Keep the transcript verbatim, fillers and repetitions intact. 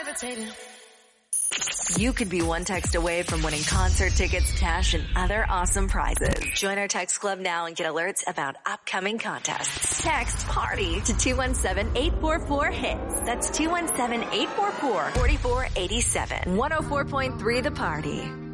You could be one text away from winning concert tickets, cash, and other awesome prizes. Join our text club now and get alerts about upcoming contests. Text PARTY to two one seven, eight four four, HITS. That's two one seven, eight four four, four four eight seven. one oh four point three The Party.